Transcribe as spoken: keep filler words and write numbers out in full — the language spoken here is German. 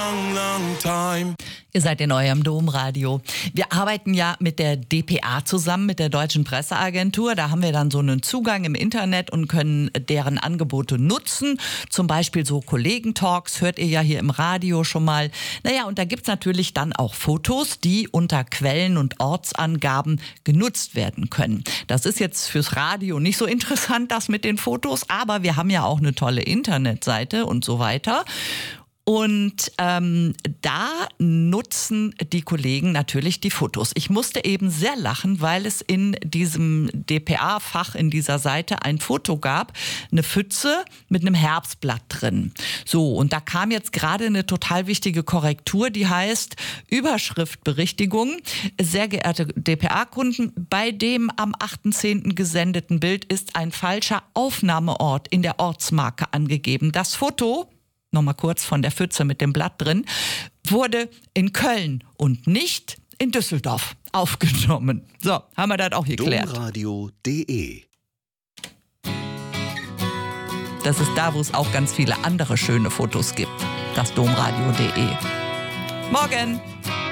long, long time. Ihr seid in eurem Domradio. Wir arbeiten ja mit der D P A zusammen, mit der Deutschen Presseagentur. Da haben wir dann so einen Zugang im Internet und können deren Angebote nutzen. Zum Beispiel so Kollegentalks, hört ihr ja hier im Radio schon mal. Naja, und da gibt's natürlich dann auch Fotos, die unter Quellen- und Ortsangaben genutzt werden können. Das ist jetzt fürs Radio nicht so interessant, das mit den Fotos, aber wir haben ja auch eine tolle Internetseite und so weiter. Und ähm, da nutzen die Kollegen natürlich die Fotos. Ich musste eben sehr lachen, weil es in diesem D P A-Fach in dieser Seite ein Foto gab, eine Pfütze mit einem Herbstblatt drin. So, und da kam jetzt gerade eine total wichtige Korrektur, die heißt Überschriftberichtigung. Sehr geehrte D P A-Kunden, bei dem am achten zehnten gesendeten Bild ist ein falscher Aufnahmeort in der Ortsmarke angegeben. Das Foto, nochmal kurz von der Pfütze mit dem Blatt drin, wurde in Köln und nicht in Düsseldorf aufgenommen. So, haben wir das auch geklärt. Domradio punkt de. Das ist da, wo es auch ganz viele andere schöne Fotos gibt. Das Domradio punkt de. Morgen!